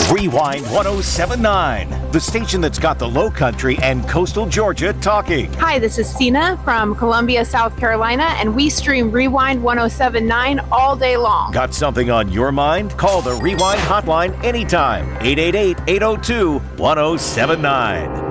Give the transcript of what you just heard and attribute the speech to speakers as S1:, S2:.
S1: Rewind 1079, the station that's got the Low Country and coastal Georgia talking.
S2: Hi, this is Sina from Columbia, South Carolina, and we stream Rewind 1079 all day long.
S1: Got something on your mind? Call the Rewind hotline anytime. 888-802-1079.